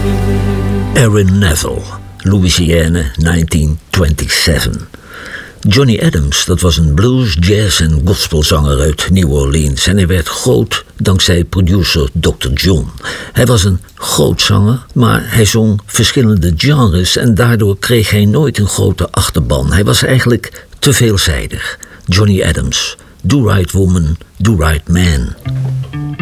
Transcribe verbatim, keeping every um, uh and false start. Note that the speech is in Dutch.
Aaron Neville, Louisiana, negentien zevenentwintig. Johnny Adams, dat was een blues, jazz en gospelzanger uit New Orleans. En hij werd groot dankzij producer dokter John. Hij was een groot zanger, maar hij zong verschillende genres en daardoor kreeg hij nooit een grote achterban. Hij was eigenlijk te veelzijdig. Johnny Adams, Do Right Woman, Do Right Man.